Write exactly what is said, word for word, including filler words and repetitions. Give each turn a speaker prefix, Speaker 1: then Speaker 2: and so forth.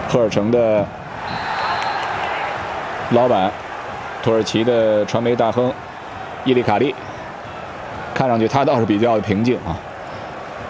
Speaker 1: 赫尔城的老板，土耳其的传媒大亨伊利卡利，看上去他倒是比较平静啊。